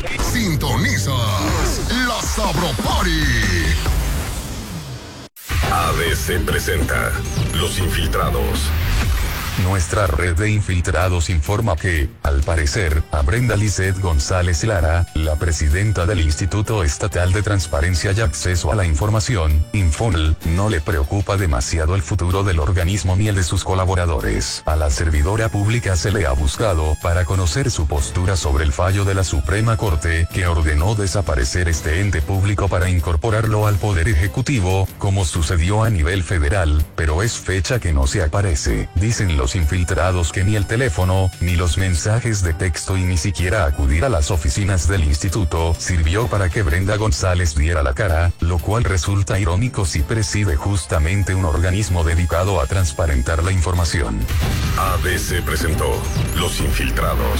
Sintonizas La Sabropari. ABC presenta Los Infiltrados. Nuestra red de infiltrados informa que, al parecer, a Brenda Lizeth González Lara, la presidenta del Instituto Estatal de Transparencia y Acceso a la Información, Infonl, no le preocupa demasiado el futuro del organismo ni el de sus colaboradores. A la servidora pública se le ha buscado para conocer su postura sobre el fallo de la Suprema Corte, que ordenó desaparecer este ente público para incorporarlo al Poder Ejecutivo, como sucedió a nivel federal, pero es fecha que no se aparece. Dicen los infiltrados que ni el teléfono, ni los mensajes de texto y ni siquiera acudir a las oficinas del instituto sirvió para que Brenda González diera la cara, lo cual resulta irónico si preside justamente un organismo dedicado a transparentar la información. ABC presentó Los Infiltrados.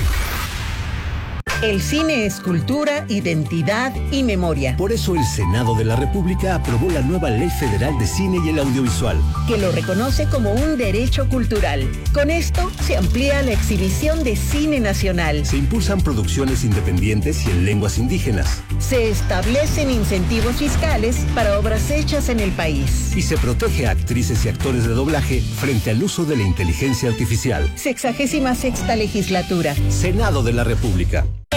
El cine es cultura, identidad y memoria. Por eso el Senado de la República aprobó la nueva Ley Federal de Cine y el Audiovisual, que lo reconoce como un derecho cultural. Con esto se amplía la exhibición de cine nacional. Se impulsan producciones independientes y en lenguas indígenas. Se establecen incentivos fiscales para obras hechas en el país. Y se protege a actrices y actores de doblaje frente al uso de la inteligencia artificial. 66ª legislatura. Senado de la República.